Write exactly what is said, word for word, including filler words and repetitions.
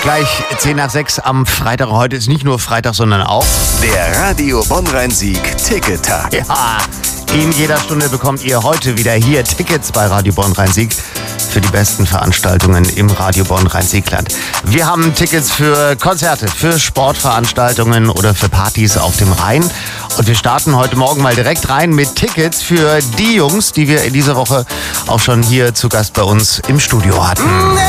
Gleich zehn nach sechs am Freitag. Heute ist nicht nur Freitag, sondern auch der Radio Bonn-Rhein-Sieg Tickettag. Ja, in jeder Stunde bekommt ihr heute wieder hier Tickets bei Radio Bonn-Rhein-Sieg für die besten Veranstaltungen im Radio Bonn-Rhein-Sieg-Land. Wir haben Tickets für Konzerte, für Sportveranstaltungen oder für Partys auf dem Rhein. Und wir starten heute Morgen mal direkt rein mit Tickets für die Jungs, die wir in dieser Woche auch schon hier zu Gast bei uns im Studio hatten.